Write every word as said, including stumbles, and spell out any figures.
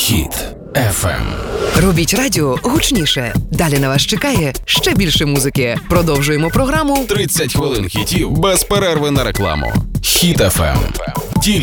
Хіт еф ем. Робіть радіо гучніше. Далі на вас чекає ще більше музики. Продовжуємо програму. тридцять хвилин хітів без перерви на рекламу. Хіт еф ем. Тільки